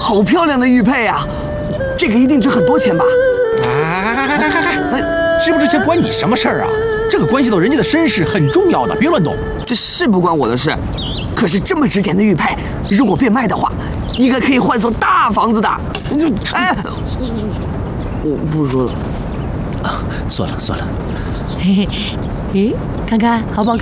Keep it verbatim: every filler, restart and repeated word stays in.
好漂亮的玉佩啊！这个一定值很多钱吧？ 哎，值不值钱关你什么事儿啊？这个关系到人家的身世，很重要的，别乱动。 这是不关我的事，可是这么值钱的玉佩，如果变卖的话，应该可以换所大房子的。就哎，我不说了。 啊，算了算了。 嘿嘿，诶，看看好不好看？